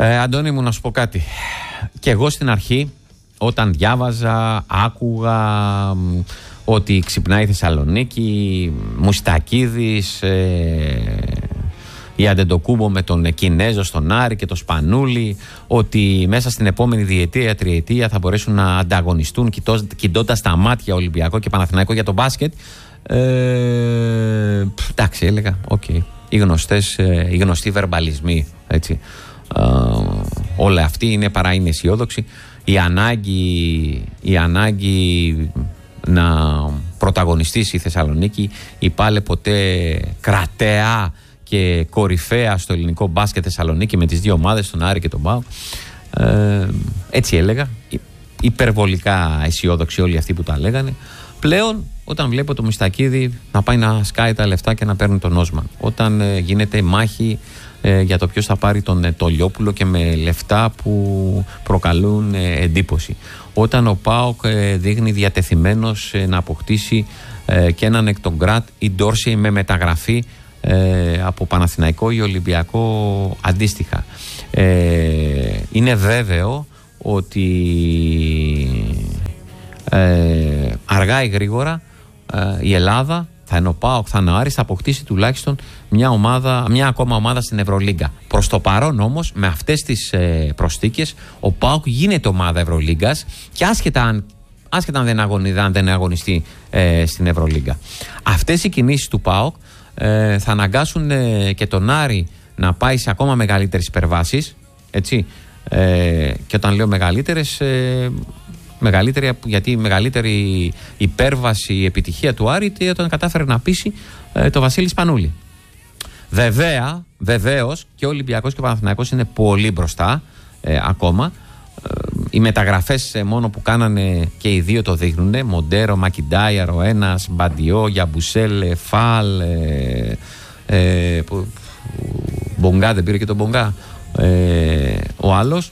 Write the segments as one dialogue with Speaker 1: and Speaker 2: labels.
Speaker 1: Αντώνη μου, να σου πω κάτι. Και εγώ στην αρχή, όταν διάβαζα, άκουγα ότι ξυπνάει η Θεσσαλονίκη, Μουστακίδης, η Αντετοκούμπο με τον Κινέζο στον Άρη και το Σπανούλη, ότι μέσα στην επόμενη διετία, τριετία θα μπορέσουν να ανταγωνιστούν κοιτώντας τα μάτια Ολυμπιακό και Παναθηναϊκό για το μπάσκετ. Εντάξει, έλεγα, okay. Οι γνωστοί βερμπαλισμοί, έτσι. Όλα αυτοί είναι αισιόδοξοι. Η ανάγκη να πρωταγωνιστήσει η Θεσσαλονίκη, η πάλε ποτέ κρατεά και κορυφαία στο ελληνικό μπάσκετ Θεσσαλονίκη με τις δύο ομάδες, τον Άρη και τον ΠΑΟΚ. Έτσι έλεγα. Υπερβολικά αισιόδοξοι όλοι αυτοί που τα λέγανε. Πλέον, όταν βλέπω το Μιστακίδη να πάει να σκάει τα λεφτά και να παίρνει τον Όσμαν, όταν γίνεται μάχη για το ποιος θα πάρει τον Τολιόπουλο και με λεφτά που προκαλούν εντύπωση, όταν ο ΠΑΟΚ δείχνει διατεθειμένος να αποκτήσει και έναν εκ των Γκρατ ή Ντόρσεϊ με μεταγραφή από Παναθηναϊκό ή Ολυμπιακό αντίστοιχα, είναι βέβαιο ότι αργά ή γρήγορα η Ελλάδα, θα είναι ο ΠΑΟΚ, θα είναι ο Άρης, θα αποκτήσει τουλάχιστον μια ακόμα ομάδα στην Ευρωλίγκα. Προς το παρόν όμως, με αυτές τις προσθήκες, ο ΠΑΟΚ γίνεται ομάδα Ευρωλίγκας και άσχετα αν δεν αγωνιστεί στην Ευρωλίγκα. Αυτές οι κινήσεις του ΠΑΟΚ θα αναγκάσουν και τον Άρη να πάει σε ακόμα μεγαλύτερες υπερβάσεις, έτσι. Και όταν λέω μεγαλύτερες, γιατί η μεγαλύτερη υπέρβαση, η επιτυχία του Άρη ήταν όταν κατάφερε να πείσει το Βασίλη Σπανούλη. Βεβαίως και ο Ολυμπιακός και ο Παναθηναϊκός είναι πολύ μπροστά ακόμα. Οι μεταγραφές μόνο που κάνανε και οι δύο το δείχνουν. Μοντέρο, Μακιντάιαρ ο ένας, Μπαντιό, Γιαμπουσέλ, Φαλ, Μπογκά, δεν πήρε και τον Μπογκά ο άλλος.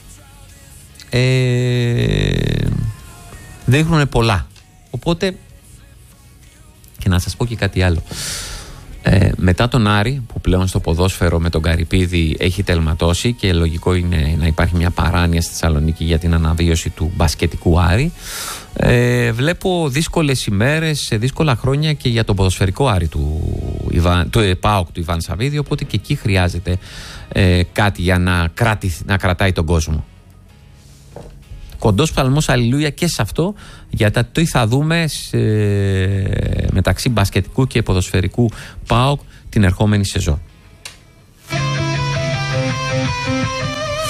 Speaker 1: Δείχνουν πολλά. Οπότε, και να σας πω και κάτι άλλο, μετά τον Άρη, που πλέον στο ποδόσφαιρο με τον Καρυπίδη έχει τελματώσει και λογικό είναι να υπάρχει μια παράνοια στη Θεσσαλονίκη για την αναβίωση του μπασκετικού Άρη, βλέπω δύσκολες ημέρες, δύσκολα χρόνια και για τον ποδοσφαιρικό Άρη του ΠΑΟΚ του Ιβάν Σαββίδη, οπότε και εκεί χρειάζεται κάτι για να κρατάει τον κόσμο. Κοντός παλμός αλληλούια και σε αυτό, για τα τι θα δούμε μεταξύ μπασκετικού και ποδοσφαιρικού ΠΑΟΚ την ερχόμενη σεζόν.